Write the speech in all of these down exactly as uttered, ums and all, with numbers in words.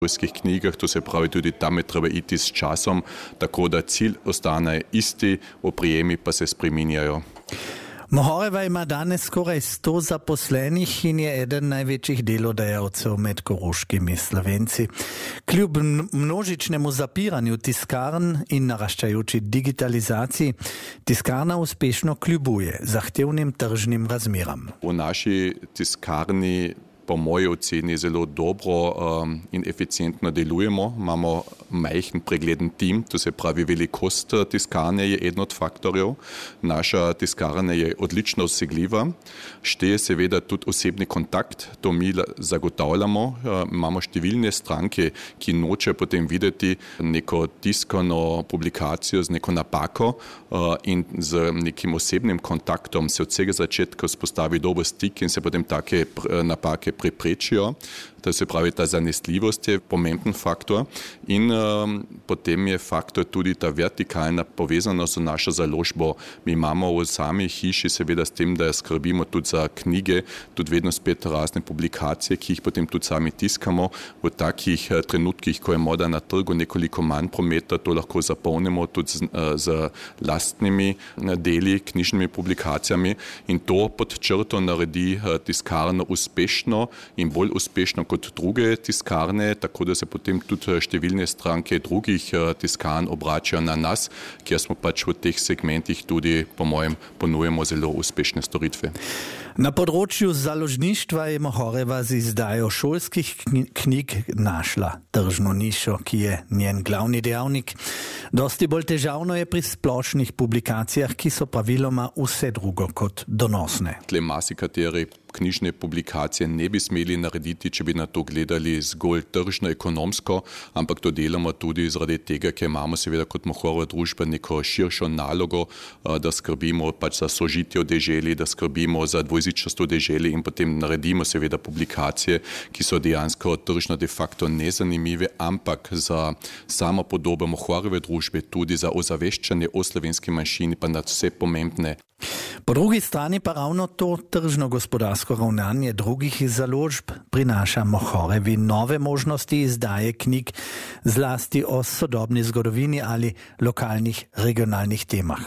šolskih knjigah, to se pravi tudi tam je treba iti s časom, tako da cilj ostane isti, oprijemi pa se spreminjajo. Mohoreva ima danes skoraj sto zaposlenih in je eden največjih delodajalcev med koroškimi Slovenci. Kljub množičnemu zapiranju tiskarn in naraščajoči digitalizaciji, tiskarna uspešno kljubuje zahtevnim tržnim razmeram. V naši tiskarni po moji oceni zelo dobro um, in eficientno delujemo. Imamo majhen pregleden tim, to se pravi velikost tiskarne je eden od faktorjev. Naša tiskarna je odlično dosegljiva. Šteje seveda tudi osebni kontakt, to mi zagotavljamo. Uh, imamo številne stranke, ki noče potem videti neko tiskano publikacijo z neko napako uh, in z nekim osebnim kontaktom se od vsega začetka vzpostavi dober stik in se potem take napake preprečijo. To se pravi, ta zanesljivost je pomemben faktor in um, potem je faktor tudi ta vertikalna povezanost z našo založbo. Mi imamo v sami hiši seveda s tem, da skrbimo tudi za knjige, tudi vedno spet razne publikacije, ki jih potem tudi sami tiskamo. V takih trenutkih, ko je moda na trgu nekoliko manj prometa, to lahko zapolnimo tudi z, z lastnimi deli, knjižnimi publikacijami in to pod črto naredi tiskarno uspešno in bolj uspešno kot druge tiskarne, tako da se potem tudi številne stranke drugih tiskarn obračajo na nas, kjer smo pač v teh segmentih tudi, po mojem, ponujemo zelo uspešne storitve. Na področju založništva je Mohoreva z izdajo šolskih knjig našla tržno nišo, ki je njen glavni dejavnik. Dosti bolj težavno je pri splošnih publikacijah, ki so praviloma vse drugo kot donosne. Tle marsikateri knjižne publikacije ne bi smeli narediti, če bi na to gledali zgolj tržno ekonomsko, ampak to delamo tudi zaradi tega, ker imamo seveda kot Mohoreva družba neko širšo nalogo, da skrbimo pač za sožitje v deželi, da skrbimo za dvojezičnost v deželi in potem naredimo seveda publikacije, ki so dejansko tržno de facto nezanimive, ampak za samo podobo Mohoreve družbe, tudi za ozaveščanje o slovenski manjšini pa nad vse pomembne. Po drugi strani pa ravno to tržno gospodarsko ravnanje drugih založb prinaša Mohorevi nove možnosti izdaje knjig zlasti o sodobni zgodovini ali lokalnih regionalnih temah.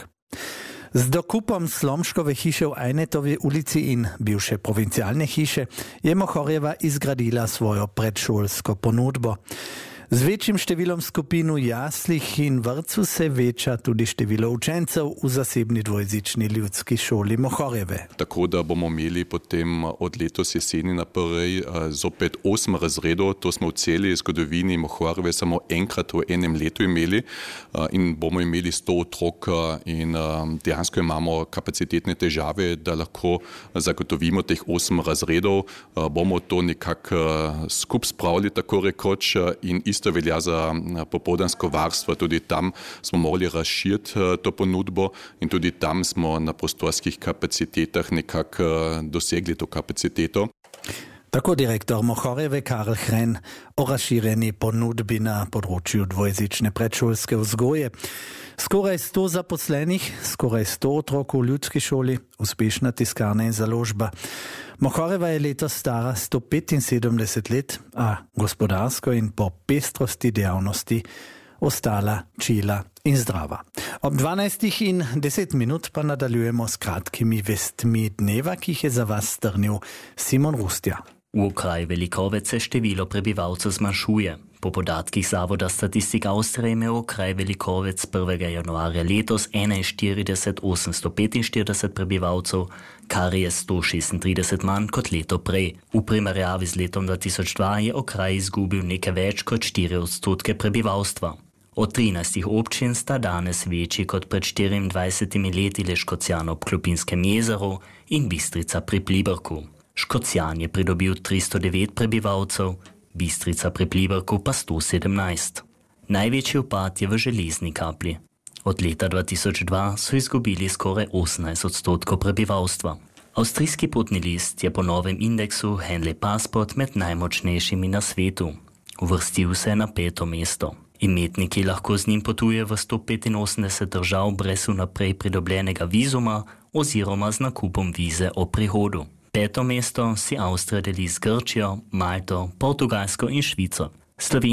Z dokupom Slomškove hiše v Ajnetovi ulici in bivše provincialne hiše je Mohoreva izgradila svojo predšolsko ponudbo. Z večjim številom skupin v jaslih in vrtcu se veča tudi število učencev v zasebni dvojezični ljudski šoli Mohoreve. Tako da bomo imeli potem od letos jeseni naprej zopet osem razredov, to smo v celi zgodovini Mohoreve samo enkrat v enem letu imeli in bomo imeli sto otrok in dejansko imamo kapacitetne težave, da lahko zagotovimo teh osem razredov. Bomo to nekako skup spravili, tako rekoč, in isto velja za popoldansko varstvo, tudi tam smo morali razširiti to ponudbo in tudi tam smo na prostorskih kapacitetah nekako dosegli to kapaciteto. Tako direktor Mohoreve Karl Hren o razširjeni ponudbi na področju dvojezične predšolske vzgoje. Skoraj sto zaposlenih, skoraj sto otrok v ljudski šoli, uspešna tiskarna in založba. Mohoreva je letos stara sto petinsedemdeset let, a gospodarsko in po pestrosti dejavnosti ostala čila in zdrava. Ob dvanajstih in deset minut pa nadaljujemo s kratkimi vestmi dneva, ki jih je za vas strnil Simon Rustja. V okraju Velikovec se število prebivalcev zmanjšuje. Po podatkih Zavoda statistika Avstrije je imel okraj Velikovec prvega januarja letos enainštirideset tisoč osemsto petinštirideset prebivalcev, kar je sto šestintrideset manj kot leto prej. V primerjavi z letom dva tisoč dva je okraj izgubil nekaj več kot štiri odstotke prebivalstva. Od trinajstih občin sta danes večji kot pred štiriindvajsetimi leti le Škocjan ob Klopinskem jezeru in Bistrica pri Pliberku. Škocjan je pridobil tristo devet prebivalcev, Bistrica pri Pliberku pa sto sedemnajst. Največji upad je v Železni Kapli. Od leta dva tisoč dva so izgubili skoraj osemnajst odstotkov prebivalstva. Avstrijski potni list je po novem indeksu Henley Passport med najmočnejšimi na svetu. Uvrstil se je na peto mesto. Imetniki lahko z njim potujejo v sto petinosemdeset držav brez vnaprej pridobljenega vizuma oziroma z nakupom vize o prihodu. Peto mesto si Avstrija deli z Grčijo, Malto, Portugalsko in Švico. Slovenija